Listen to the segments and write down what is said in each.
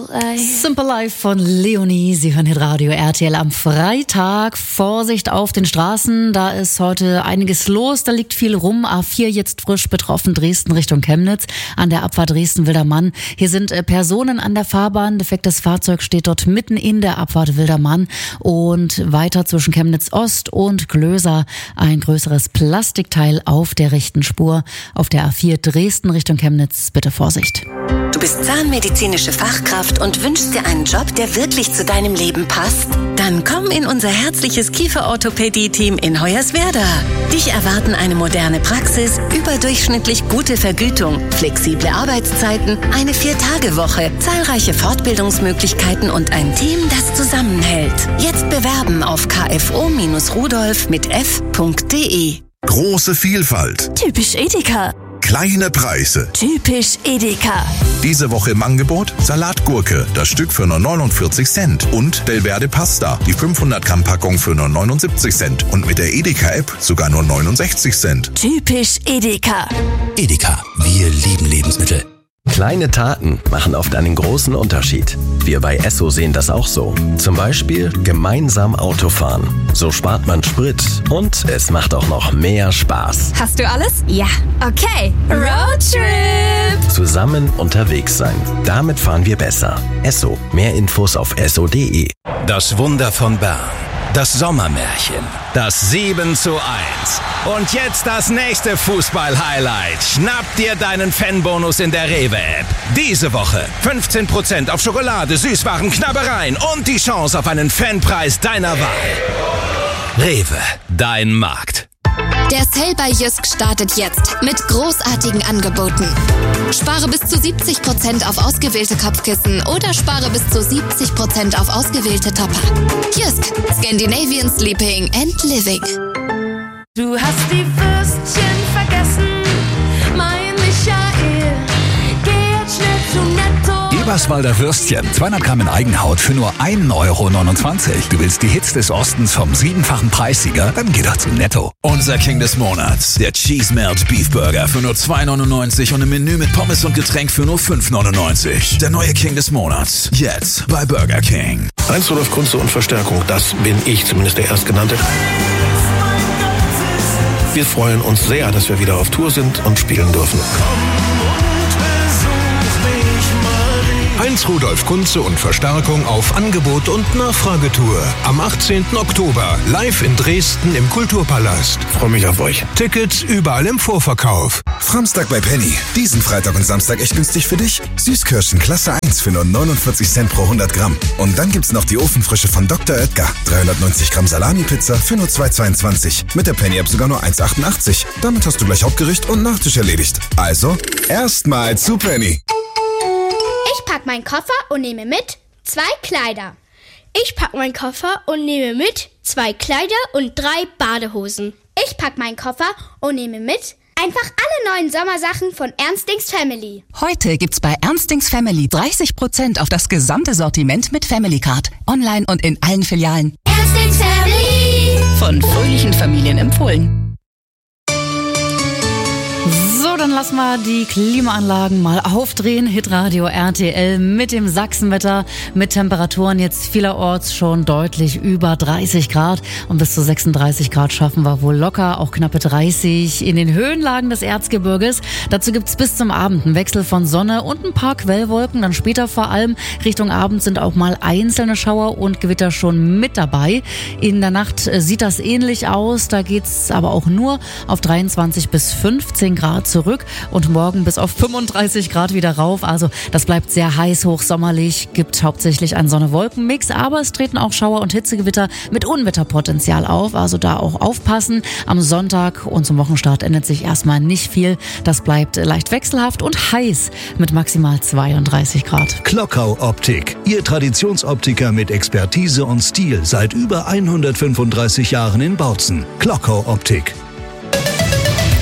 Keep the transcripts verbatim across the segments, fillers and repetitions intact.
Simple Life von Leonie. Sie hören Hitradio R T L am Freitag. Vorsicht auf den Straßen, da ist heute einiges los, da liegt viel rum. A vier jetzt frisch betroffen, Dresden Richtung Chemnitz, an der Abfahrt Dresden-Wildermann. Hier sind Personen an der Fahrbahn, defektes Fahrzeug steht dort mitten in der Abfahrt Wildermann. Und weiter zwischen Chemnitz Ost und Glöser ein größeres Plastikteil auf der rechten Spur. Auf der A vier Dresden Richtung Chemnitz, bitte Vorsicht. Du bist zahnmedizinische Fachkraft und wünschst dir einen Job, der wirklich zu deinem Leben passt? Dann komm in unser herzliches Kieferorthopädie-Team in Hoyerswerda. Dich erwarten eine moderne Praxis, überdurchschnittlich gute Vergütung, flexible Arbeitszeiten, eine Vier-Tage-Woche, zahlreiche Fortbildungsmöglichkeiten und ein Team, das zusammenhält. Jetzt bewerben auf k f o rudolf mit f punkt d e. Große Vielfalt. Typisch Edeka. Kleine Preise. Typisch Edeka. Diese Woche im Angebot Salatgurke, das Stück für nur neunundvierzig Cent. Und Belverde Pasta, die fünfhundert Gramm Packung für nur neunundsiebzig Cent. Und mit der Edeka-App sogar nur neunundsechzig Cent. Typisch Edeka. Edeka, wir lieben Lebensmittel. Kleine Taten machen oft einen großen Unterschied. Wir bei Esso sehen das auch so. Zum Beispiel gemeinsam Autofahren. So spart man Sprit und es macht auch noch mehr Spaß. Hast du alles? Ja. Okay. Roadtrip! Zusammen unterwegs sein. Damit fahren wir besser. Esso. Mehr Infos auf esso punkt de. Das Wunder von Bern. Das Sommermärchen. Das sieben zu eins. Und jetzt das nächste Fußball-Highlight. Schnapp dir deinen Fanbonus in der Rewe-App. Diese Woche fünfzehn Prozent auf Schokolade, Süßwaren, Knabbereien und die Chance auf einen Fanpreis deiner Wahl. Rewe, dein Markt. Der Sale bei Jysk startet jetzt mit großartigen Angeboten. Spare bis zu siebzig Prozent auf ausgewählte Kopfkissen oder spare bis zu siebzig Prozent auf ausgewählte Topper. Jysk, Scandinavian Sleeping and Living. Du hast die Würstchen vergessen, mein Michael. Geh jetzt schnell zu Netto. Eberswalder Würstchen, zweihundert Gramm in Eigenhaut für nur ein Euro neunundzwanzig. Du willst die Hits des Ostens vom siebenfachen Preissieger? Dann geh doch zu Netto. Unser King des Monats, der Cheese Melt Beef Burger für nur zwei neunundneunzig und ein Menü mit Pommes und Getränk für nur fünf neunundneunzig. Der neue King des Monats, jetzt bei Burger King. Heinz Rudolf Kunze und Verstärkung, das bin ich, zumindest der Erstgenannte. Wir freuen uns sehr, dass wir wieder auf Tour sind und spielen dürfen. Heinz Rudolf Kunze und Verstärkung auf Angebot und Nachfragetour. Am achtzehnten Oktober live in Dresden im Kulturpalast. Freue mich auf euch. Tickets überall im Vorverkauf. Samstag bei Penny. Diesen Freitag und Samstag echt günstig für dich. Süßkirschen Klasse eins für nur neunundvierzig Cent pro hundert Gramm. Und dann gibt's noch die Ofenfrische von Doktor Oetker. dreihundertneunzig Gramm Salami-Pizza für nur zwei zweiundzwanzig. Mit der Penny-App sogar nur eins achtundachtzig. Damit hast du gleich Hauptgericht und Nachtisch erledigt. Also, erstmal zu Penny. Ich pack meinen Koffer und nehme mit zwei Kleider. Ich pack meinen Koffer und nehme mit zwei Kleider und drei Badehosen. Ich pack meinen Koffer und nehme mit einfach alle neuen Sommersachen von Ernstings Family. Heute gibt's bei Ernstings Family dreißig Prozent auf das gesamte Sortiment mit Family Card. Online und in allen Filialen. Ernstings Family. Von fröhlichen Familien empfohlen. So, dann lassen wir die Klimaanlagen mal aufdrehen. Hitradio R T L mit dem Sachsenwetter, mit Temperaturen jetzt vielerorts schon deutlich über dreißig Grad und bis zu sechsunddreißig Grad schaffen wir wohl locker, auch knappe dreißig in den Höhenlagen des Erzgebirges. Dazu gibt's bis zum Abend einen Wechsel von Sonne und ein paar Quellwolken. Dann später vor allem Richtung Abend sind auch mal einzelne Schauer und Gewitter schon mit dabei. In der Nacht sieht das ähnlich aus, da geht's aber auch nur auf dreiundzwanzig bis fünfzehn Grad zurück und morgen bis auf fünfunddreißig Grad wieder rauf. Also das bleibt sehr heiß, hochsommerlich, gibt hauptsächlich einen Sonne-Wolken-Mix, aber es treten auch Schauer und Hitzegewitter mit Unwetterpotenzial auf. Also da auch aufpassen. Am Sonntag und zum Wochenstart ändert sich erstmal nicht viel. Das bleibt leicht wechselhaft und heiß mit maximal zweiunddreißig Grad. Klockau Optik, Ihr Traditionsoptiker mit Expertise und Stil seit über hundertfünfunddreißig Jahren in Bautzen. Klockau Optik.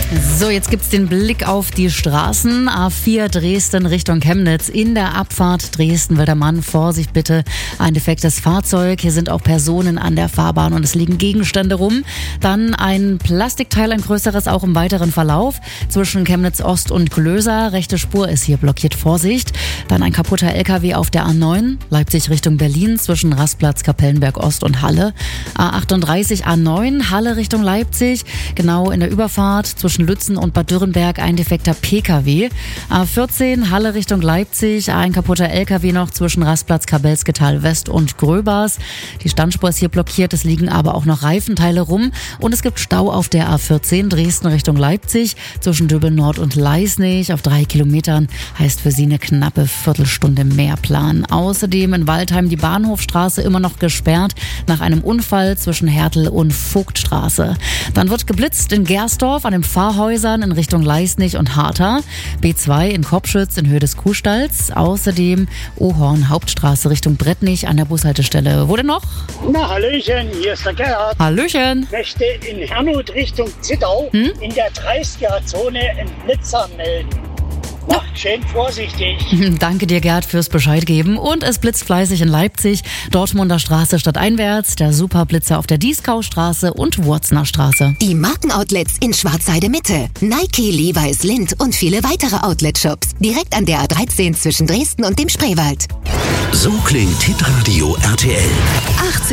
So, jetzt gibt's den Blick auf die Straßen. A vier Dresden Richtung Chemnitz. In der Abfahrt Dresden-Wildermann. Vorsicht bitte, ein defektes Fahrzeug. Hier sind auch Personen an der Fahrbahn und es liegen Gegenstände rum. Dann ein Plastikteil, ein größeres, auch im weiteren Verlauf. Zwischen Chemnitz Ost und Glöser. Rechte Spur ist hier blockiert. Vorsicht. Dann ein kaputter L K W auf der A neun. Leipzig Richtung Berlin zwischen Rastplatz, Kapellenberg Ost und Halle. A achtunddreißig A neun, Halle Richtung Leipzig. Genau in der Überfahrt zwischen Lützen und Bad Dürrenberg ein defekter P K W. A vierzehn, Halle Richtung Leipzig, ein kaputter L K W noch zwischen Rastplatz, Kabelsketal West und Gröbers. Die Standspur ist hier blockiert, es liegen aber auch noch Reifenteile rum und es gibt Stau auf der A vierzehn, Dresden Richtung Leipzig, zwischen Döbel Nord und Leisnig auf drei Kilometern, heißt für Sie eine knappe Viertelstunde mehr planen. Außerdem in Waldheim die Bahnhofstraße immer noch gesperrt nach einem Unfall zwischen Hertel und Vogtstraße. Dann wird geblitzt in Gersdorf an den Pfarrhäusern in Richtung Leisnig und Hartha. B zwei in Kopschütz in Höhe des Kuhstalls. Außerdem Ohorn Hauptstraße Richtung Brettnich an der Bushaltestelle. Wo denn noch? Na, Hallöchen, hier ist der Gerhard. Hallöchen. Ich möchte in Herrnhut Richtung Zittau hm? in der dreißiger-Zone einen Blitzer melden. Macht schön vorsichtig. Danke dir, Gerd, fürs Bescheid geben. Und es blitzt fleißig in Leipzig, Dortmunder Straße stadteinwärts, der Superblitzer auf der Dieskaustraße und Wurzner Straße. Die Markenoutlets in Schwarzheide Mitte. Nike, Levi's, Lindt und viele weitere Outlet-Shops. Direkt an der A dreizehn zwischen Dresden und dem Spreewald. So klingt Hitradio R T L. achtzehn